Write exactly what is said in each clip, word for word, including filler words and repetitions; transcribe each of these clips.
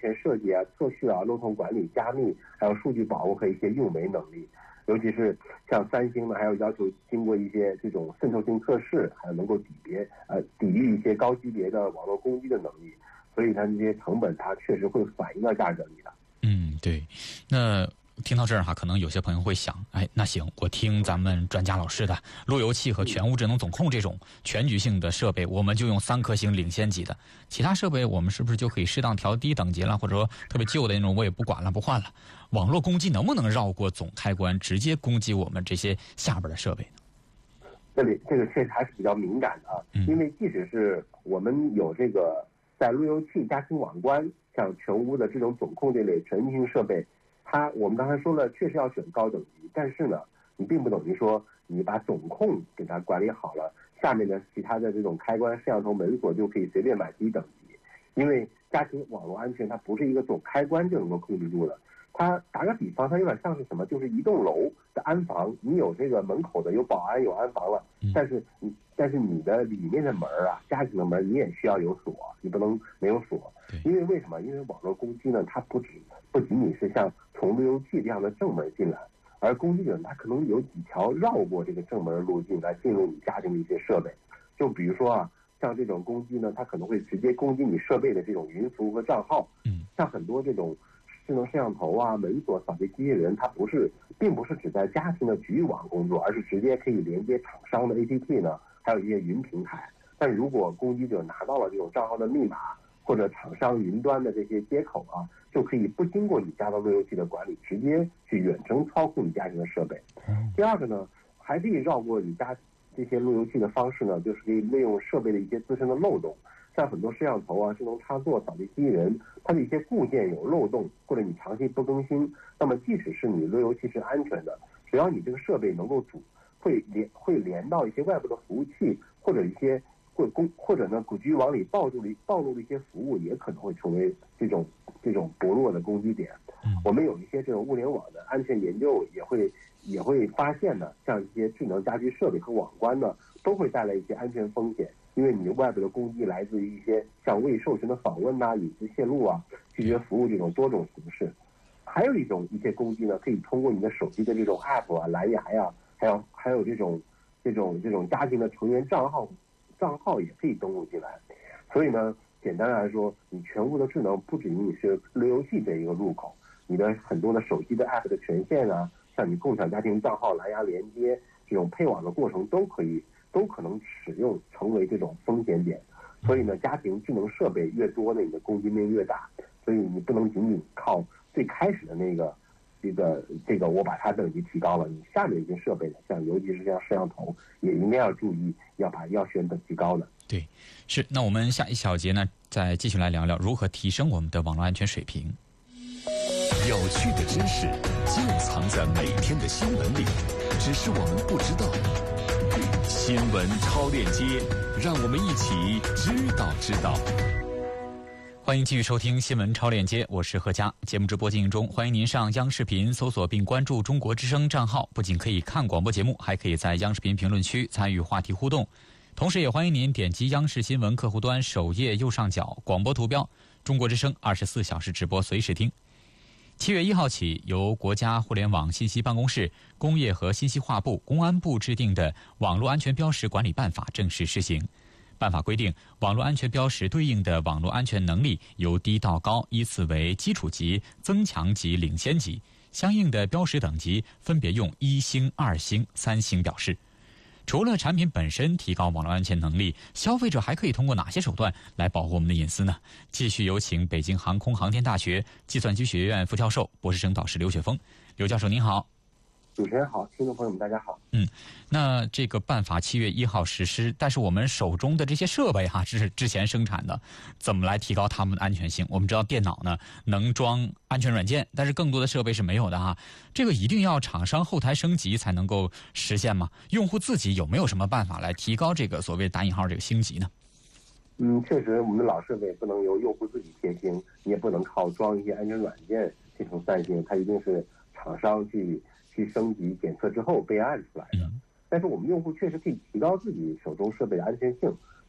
全设计啊、测试啊、漏洞管理、加密，还有数据保护和一些运维能力。尤其是像三星呢，还有要求经过一些这种渗透性测试，还有能够抵别呃抵御一些高级别的网络攻击的能力。所以它这些成本它确实会反映到价格里的。 嗯，对。那听到这儿哈，可能有些朋友会想，哎，那行，我听咱们专家老师的，路由器和全屋智能总控这种全局性的设备，我们就用三颗星领先级的，其他设备我们是不是就可以适当调低等级了，或者说特别旧的那种我也不管了不换了？网络攻击能不能绕过总开关，直接攻击我们这些下边的设备呢？ 这里这个确实还是比较敏感的啊，因为即使是我们有这个在路由器、家庭网关、像全屋的这种总控这类全局性设备，它我们刚才说了，确实要选高等级，但是呢，你并不等于说你把总控给它管理好了，下面的其他的这种开关、摄像头、门锁就可以随便买低等级，因为家庭网络安全它不是一个总开关就能够控制住的。它打个比方，它有点像是什么，就是一栋楼的安防，你有这个门口的有保安有安防了，但是你但是你的里面的门啊，家庭的门你也需要有锁，你不能没有锁，因为为什么？因为网络攻击呢，它不止不仅仅是像从路由器这样的正门进来，而攻击者他可能有几条绕过这个正门路径来进入你家庭的一些设备，就比如说啊，像这种攻击呢，它可能会直接攻击你设备的这种云服务和账号， 嗯， 像很多这种智能摄像头啊、门锁、扫地机器人，它不是，并不是只在家庭的局域网工作，而是直接可以连接厂商的 A P P 呢，还有一些云平台。但如果攻击者拿到了这种账号的密码或者厂商云端的这些接口啊，就可以不经过你家的路由器的管理，直接去远程操控你家庭的设备。第二个呢，还可以绕过你家这些路由器的方式呢，就是可以利用设备的一些自身的漏洞。像很多摄像头啊、智能插座、扫地机器人，它的一些固件有漏洞，或者你长期不更新，那么即使是你路由器是安全的，只要你这个设备能够主会连会连到一些外部的服务器，或者一些会公或者呢，局域网里暴露的暴露的一些服务，也可能会成为这种这种薄弱的攻击点。我们有一些这种物联网的安全研究也会也会发现呢，像一些智能家居设备和网关呢，都会带来一些安全风险。因为你外部的攻击来自于一些像未授权的访问呐、隐私泄露啊、拒绝服务这种多种形式。还有一种一些攻击呢，可以通过你的手机的这种 app 啊、蓝牙呀、啊，还有还有这种这种这种家庭的成员账号账号也可以登录进来。所以呢，简单来说，你全屋的智能不仅仅是路由器这一个入口，你的很多的手机的 app 的权限啊，像你共享家庭账号、蓝牙连接这种配网的过程都可以。都可能使用成为这种风险点，所以呢，家庭智能设备越多呢，你的攻击面越大，所以你不能仅仅靠最开始的那个，这个这个我把它等级提高了，你下面一些设备呢，像尤其是像摄像头，也应该要注意，要把要选等级高的。 对，是。那我们下一小节呢，再继续来聊聊如何提升我们的网络安全水平。 有趣的知识就藏在每天的新闻里，只是我们不知道。新闻超链接，让我们一起知道知道。 欢迎继续收听新闻超链接，我是何佳。节目直播进行中，欢迎您上央视频搜索并关注中国之声账号，不仅可以看广播节目，还可以在央视频评论区参与话题互动。同时也欢迎您点击央视新闻客户端首页右上角广播图标，中国之声二十四小时直播随时听。七月一号起，由国家互联网信息办公室、工业和信息化部、公安部制定的《网络安全标识管理办法》正式施行。办法规定，网络安全标识对应的网络安全能力由低到高依次为基础级、增强级、领先级，相应的标识等级分别用一星、二星、三星表示。除了产品本身提高网络安全能力，消费者还可以通过哪些手段来保护我们的隐私呢？继续有请北京航空航天大学计算机学院副教授、博士生导师刘雪峰。刘教授您好。 主持人好，听众朋友们大家好。 嗯，那这个办法七月一号实施，但是我们手中的这些设备哈，这是之前生产的，怎么来提高它们的安全性？我们知道电脑呢能装安全软件，但是更多的设备是没有的哈。这个一定要厂商后台升级才能够实现吗？用户自己有没有什么办法来提高这个所谓打引号这个星级呢？ 嗯，确实，我们的老设备不能由用户自己贴星，你也不能靠装一些安全软件进行散星，它一定是厂商去。去升级检测之后备案出来的，但是我们用户确实可以提高自己手中设备的安全性，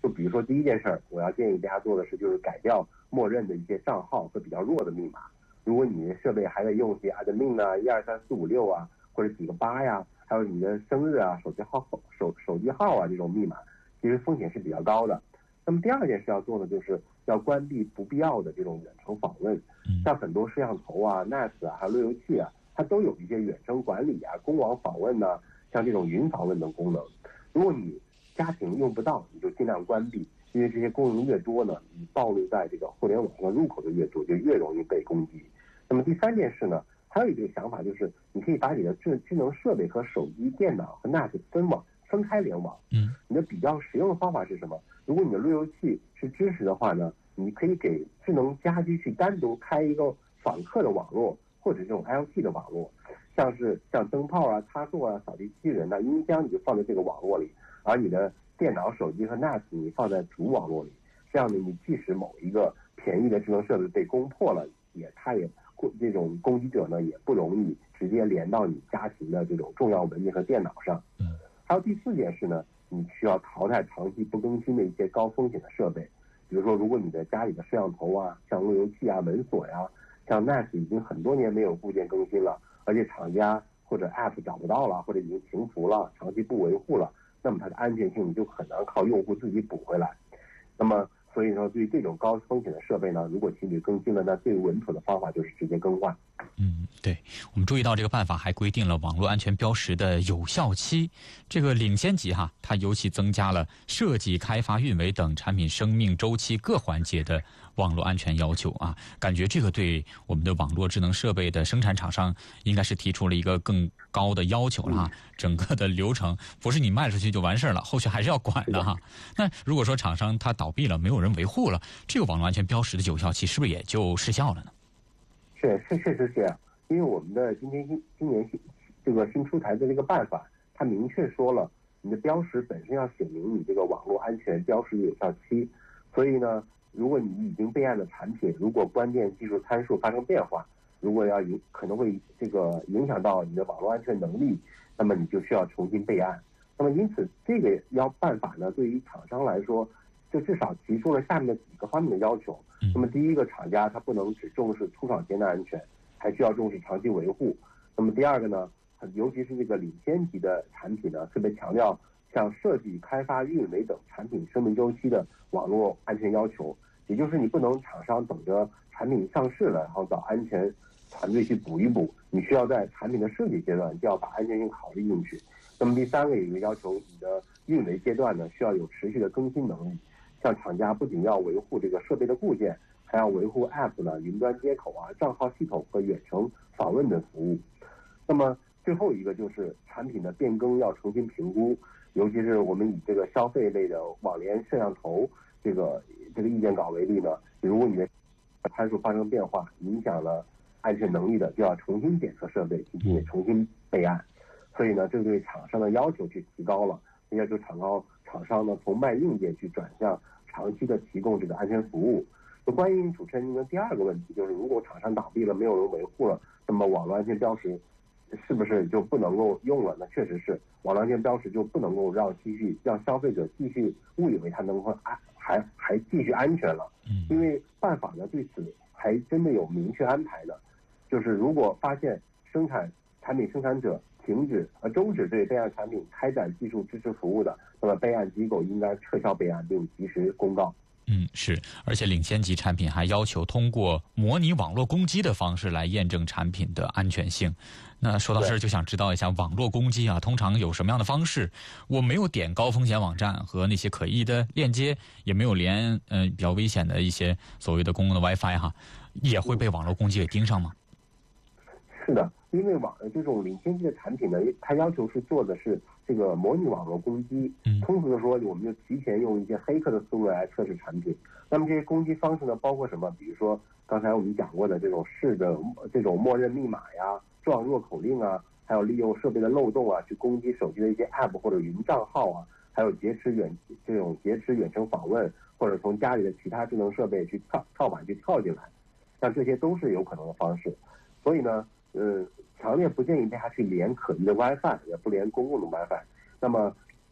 就比如说第一件事儿，我要建议大家做的是，就是改掉默认的一些账号和比较弱的密码。如果你的设备还在用些 admin 啊、一二三四五六啊，或者几个八呀，还有你的生日啊、手机号、手手机号啊这种密码，其实风险是比较高的。那么第二件事要做的就是要关闭不必要的这种远程访问，像很多摄像头啊、N A S 啊、还有路由器啊，它都有一些远程管理啊、公网访问呐、啊，像这种云访问等功能。如果你家庭用不到，你就尽量关闭，因为这些功能越多呢，你暴露在这个互联网上入口的越多，就越容易被攻击。那么第三件事呢，还有一个想法就是，你可以把你的智智能设备和手机、电脑和 N A S 分网。分开联网，嗯，你的比较实用的方法是什么？如果你的路由器是支持的话呢，你可以给智能家居去单独开一个访客的网络，或者这种 L T 的网络，像是像灯泡啊、插座啊、扫地机器人呐、音箱，你就放在这个网络里，而你的电脑、手机和 N A S 你放在主网络里。这样呢，你即使某一个便宜的智能设备被攻破了，也它也这种攻击者呢也不容易直接连到你家庭的这种重要文件和电脑上。嗯。还有第四件事呢，你需要淘汰长期不更新的一些高风险的设备，比如说，如果你的家里的摄像头啊、像路由器啊、门锁呀、啊，像 N A S 已经很多年没有部件更新了，而且厂家或者 App 找不到了，或者已经停服了，长期不维护了，那么它的安全性你就很难靠用户自己补回来。那么，所以说对于这种高风险的设备呢，如果情侣更新了，那最稳妥的方法就是直接更换。 嗯，对，我们注意到这个办法还规定了网络安全标识的有效期，这个领先级哈，它尤其增加了设计、开发、运维等产品生命周期各环节的网络安全要求啊。感觉这个对我们的网络智能设备的生产厂商应该是提出了一个更高的要求了哈。整个的流程不是你卖出去就完事儿了，后续还是要管的哈。那如果说厂商它倒闭了，没有人维护了，这个网络安全标识的有效期是不是也就失效了呢？ 是是确实是这样，因为我们的今天新今年新这个新出台的这个办法，它明确说了，你的标识本身要写明你这个网络安全标识有效期，所以呢，如果你已经备案的产品，如果关键技术参数发生变化，如果要影可能会这个影响到你的网络安全能力，那么你就需要重新备案。那么因此这个要办法呢，对于厂商来说，就至少提出了下面的几个方面的要求。那么第一个，厂家它不能只重视出厂前的安全，还需要重视长期维护。那么第二个呢，尤其是这个领先级的产品呢，特别强调像设计、开发、运维等产品生命周期的网络安全要求。也就是你不能厂商等着产品上市了，然后找安全团队去补一补，你需要在产品的设计阶段就要把安全性考虑进去。那么第三个有一个要求，你的运维阶段呢需要有持续的更新能力。像厂家不仅要维护这个设备的固件，还要维护 App 呢、云端接口啊、账号系统和远程访问的服务。那么最后一个就是产品的变更要重新评估，尤其是我们以这个消费类的网联摄像头这个这个意见稿为例呢，如果你的参数发生变化，影响了安全能力的，就要重新检测设备，并且重新备案。所以呢，这对厂商的要求去提高了，要求厂商厂商呢从卖硬件去转向长期的提供这个安全服务。就关于主持人您的第二个问题，就是如果厂商倒闭了，没有人维护了，那么网络安全标识是不是就不能够用了呢？确实是，网络安全标识就不能够让继续让消费者继续误以为它能够安还还继续安全了。因为办法呢对此还真的有明确安排的，就是如果发现生产产品生产者停止呃终止对备案产品开展技术支持服务的，那么备案机构应该撤销备案并及时公告。 嗯，是，而且领先级产品还要求通过模拟网络攻击的方式来验证产品的安全性。那说到这儿就想知道一下，网络攻击啊，通常有什么样的方式？我没有点高风险网站和那些可疑的链接，也没有连呃比较危险的一些所谓的公共的 WiFi 哈，也会被网络攻击给盯上吗？ 是的，因为网这种领先级的产品呢，它要求是做的是这个模拟网络攻击。通俗的说，我们就提前用一些黑客的思维来测试产品。那么这些攻击方式呢，包括什么？比如说刚才我们讲过的这种试的这种默认密码呀、撞弱口令啊，还有利用设备的漏洞啊，去攻击手机的一些 App 或者云账号啊，还有劫持远这种劫持远程访问，或者从家里的其他智能设备去跳跳板去跳进来，像这些都是有可能的方式。所以呢，呃，强烈不建议大家去连可疑的 WiFi， 也不连公共的 WiFi。那么，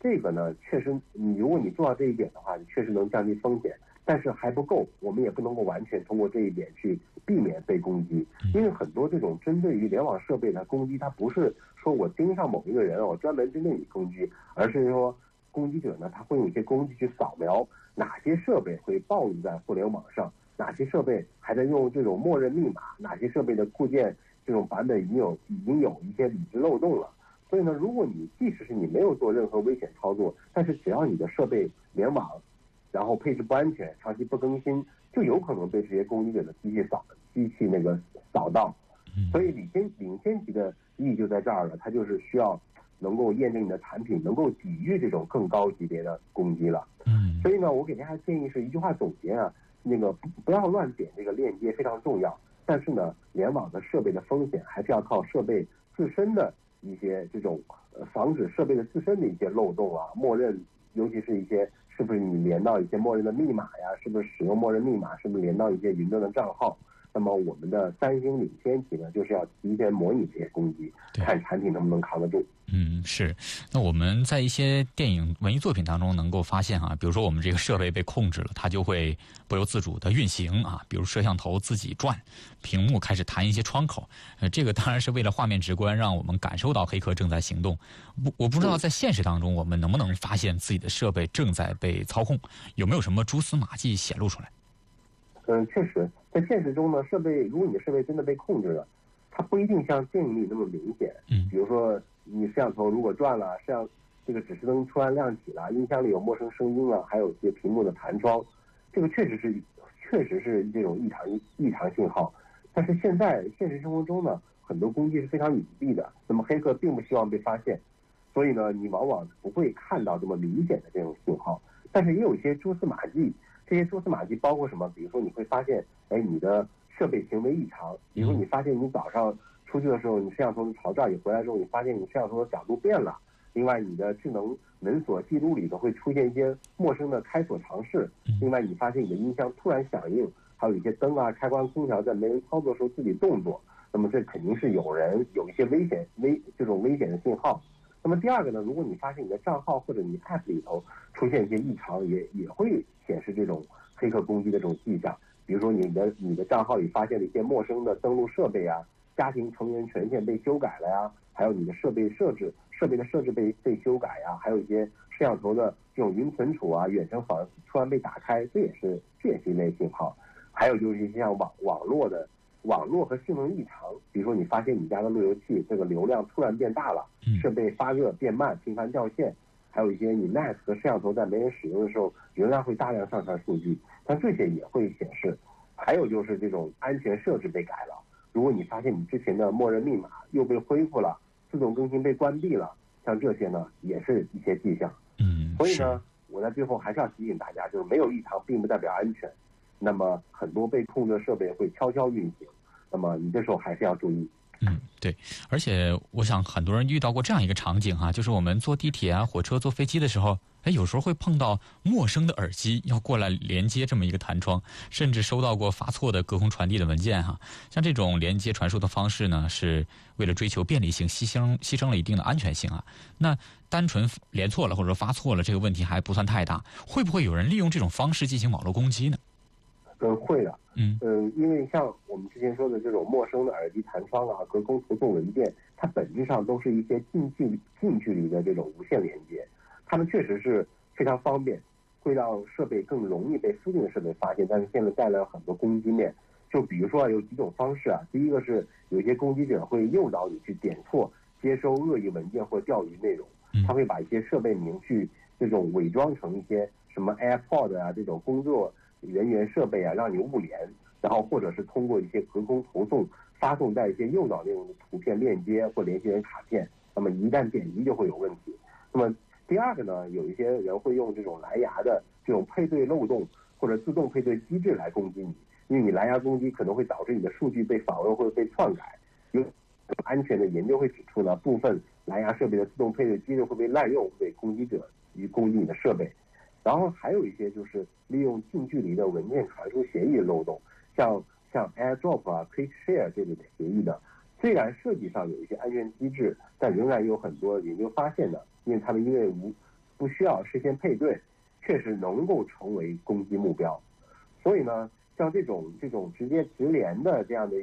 这个呢，确实，你如果你做到这一点的话，你确实能降低风险，但是还不够，我们也不能够完全通过这一点去避免被攻击，因为很多这种针对于联网设备的攻击，它不是说我盯上某一个人，我专门针对你攻击，而是说攻击者呢，他会用一些工具去扫描哪些设备会暴露在互联网上，哪些设备还在用这种默认密码，哪些设备的固件这种版本已经有已经有一些理智漏洞了。所以呢，如果你即使是你没有做任何危险操作，但是只要你的设备联网，然后配置不安全，长期不更新，就有可能被这些攻击者的机器扫机器那个扫到。所以领先领先级的意义就在这儿了，它就是需要能够验证你的产品能够抵御这种更高级别的攻击了。 嗯， 所以呢，我给大家建议是一句话总结啊，那个不不要乱点这个链接非常重要，但是呢，联网的设备的风险还是要靠设备自身的一些这种呃防止设备的自身的一些漏洞啊，默认，尤其是一些是不是你连到一些默认的密码呀，是不是使用默认密码，是不是连到一些云端的账号。那么我们的三星领先级呢，就是要提前模拟这些攻击，看产品能不能扛得住。 嗯，是。那我们在一些电影文艺作品当中能够发现啊，比如说我们这个设备被控制了，它就会不由自主的运行啊，比如摄像头自己转，屏幕开始弹一些窗口。呃，这个当然是为了画面直观，让我们感受到黑客正在行动。不，我不知道在现实当中我们能不能发现自己的设备正在被操控，有没有什么蛛丝马迹显露出来？ 嗯，确实，在现实中呢，设备如果你的设备真的被控制了，它不一定像电影里那么明显。 嗯， 比如说你摄像头如果转了，摄像这个指示灯突然亮起了，音箱里有陌生声音了，还有一些屏幕的弹窗，这个确实是确实是这种异常异常信号。但是现在现实生活中呢，很多攻击是非常隐蔽的，那么黑客并不希望被发现，所以呢，你往往不会看到这么明显的这种信号。但是也有一些蛛丝马迹。这些蛛丝马迹包括什么？比如说你会发现，哎，你的设备行为异常。比如说你发现你早上出去的时候，你摄像头朝这儿，你回来之后，你发现你摄像头的角度变了。另外，你的智能门锁记录里头会出现一些陌生的开锁尝试。另外，你发现你的音箱突然响应，还有一些灯啊、开关、空调在没人操作的时候自己动作。那么这肯定是有人有一些危险危这种危险的信号。那么第二个呢，如果你发现你的账号或者你 App 里头出现一些异常，也也会显示这种黑客攻击的这种迹象。比如说你的你的账号里发现了一些陌生的登录设备啊，家庭成员权限被修改了呀，还有你的设备设置设备的设置被被修改呀，还有一些摄像头的这种云存储啊、远程访突然被打开，这也是这也是一类信号。还有就是一些像网网络的。网络和性能异常，比如说你发现你家的路由器这个流量突然变大了，设备发热变慢，频繁掉线，还有一些你 N A S 和摄像头在没人使用的时候，仍然会大量上传数据，但这些也会显示。还有就是这种安全设置被改了，如果你发现你之前的默认密码又被恢复了，自动更新被关闭了，像这些呢也是一些迹象。 嗯， 所以呢，我在最后还是要提醒大家，就是没有异常并不代表安全。那么很多被控制的设备会悄悄运行，那么你这时候还是要注意。 嗯，对，而且我想很多人遇到过这样一个场景哈、啊，就是我们坐地铁啊、火车、坐飞机的时候，哎，有时候会碰到陌生的耳机要过来连接这么一个弹窗，甚至收到过发错的隔空传递的文件哈、啊。像这种连接传输的方式呢，是为了追求便利性，牺牲牺牲了一定的安全性啊。那单纯连错了或者发错了，这个问题还不算太大，会不会有人利用这种方式进行网络攻击呢？ 嗯，会的。 嗯嗯，因为像我们之前说的这种陌生的耳机弹窗啊、隔空传送文件，它本质上都是一些近距离、近距离的这种无线连接，它们确实是非常方便，会让设备更容易被附近的设备发现。但是现在带来了很多攻击面，就比如说啊，有几种方式啊。第一个是有些攻击者会诱导你去点错、接收恶意文件或钓鱼内容，他会把一些设备名去这种伪装成一些什么 AirPod 啊这种工作人员设备啊，让你误连，然后或者是通过一些隔空投送发送带一些诱导内容的图片链接或联系人卡片，那么一旦点击就会有问题。那么第二个呢，有一些人会用这种蓝牙的这种配对漏洞或者自动配对机制来攻击你，因为你蓝牙攻击可能会导致你的数据被访问或者被篡改。有安全的研究会指出呢，部分蓝牙设备的自动配对机制会被滥用，被攻击者去攻击你的设备。然后还有一些就是利用近距离的文件传输协议的漏洞，像像 AirDrop 啊、Quick Share 这类的协议的，虽然设计上有一些安全机制，但仍然有很多研究发现的，因为他们因为无不需要事先配对，确实能够成为攻击目标。所以呢，像这种这种直接直连的这样的